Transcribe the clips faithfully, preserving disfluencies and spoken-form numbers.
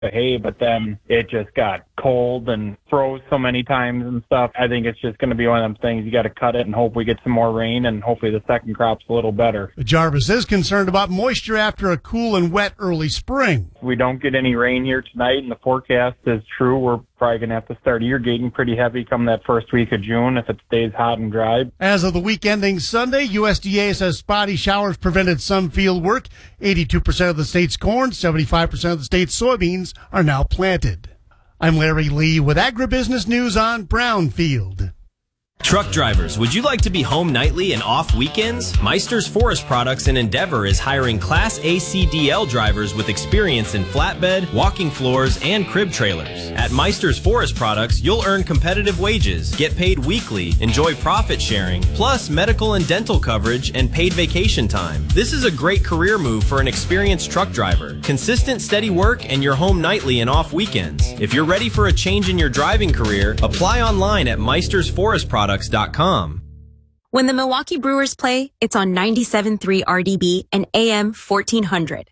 hay, but then it just got cold and froze so many times and stuff. I think it's just going to be one of them things. You got to cut it and hope we get some more rain, and hopefully the second crop's a little better. Jarvis is concerned about moisture after a cool and wet early spring. If we don't get any rain here tonight and the forecast is true, we're probably going to have to start irrigating pretty heavy come that first week of June if it stays hot and dry. As of the week ending Sunday, U S D A says spotty showers prevented some field work. eighty-two percent of the state's corn, seventy-five percent of the state's soybeans are now planted. I'm Larry Lee with Agribusiness News on Brownfield. Truck drivers, would you like to be home nightly and off weekends? Meister's Forest Products in Endeavor is hiring Class A C D L drivers with experience in flatbed, walking floors, and crib trailers. At Meister's Forest Products, you'll earn competitive wages, get paid weekly, enjoy profit sharing, plus medical and dental coverage and paid vacation time. This is a great career move for an experienced truck driver. Consistent, steady work, and you're home nightly and off weekends. If you're ready for a change in your driving career, apply online at Meister's Forest Products. When the Milwaukee Brewers play, it's on ninety-seven point three R D B and A M fourteen hundred.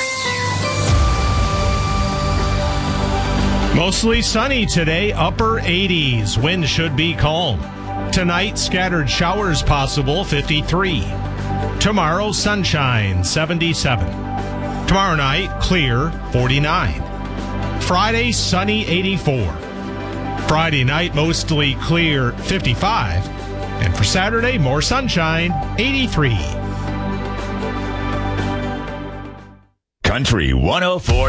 Mostly sunny today, upper eighties. Wind should be calm. Tonight, scattered showers possible, fifty-three. Tomorrow, sunshine, seventy-seven. Tomorrow night, clear, forty-nine. Friday, sunny, eighty-four. Friday night, mostly clear, fifty-five. And for Saturday, more sunshine, eighty-three. Country one oh four.